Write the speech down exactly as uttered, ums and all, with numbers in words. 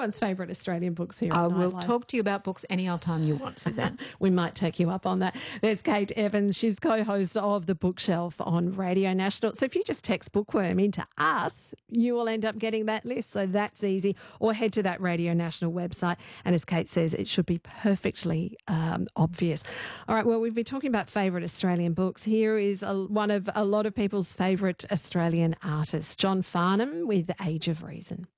everyone's favourite Australian books here. I at will Nightlife. talk to you about books any old time you want, Suzanne. We might take you up on that. There's Kate Evans. She's co-host of The Bookshelf on Radio National. So if you just text Bookworm into us, you will end up getting that list. So that's easy. Or head to that Radio National website. And as Kate says, it should be perfectly um, obvious. All right, well, we've been talking about favourite Australian books. Here is a, one of a lot of people's favourite Australian artists, John Farnham with Age of Reason.